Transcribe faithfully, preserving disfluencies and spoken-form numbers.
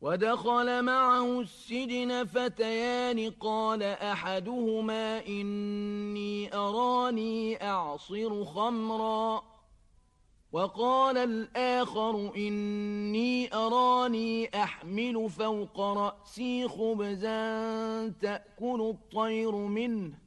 ودخل معه السجن فتيان قال أحدهما إني أراني أعصر خمرا وقال الآخر إني أراني أحمل فوق رأسي خبزا تأكل الطير منه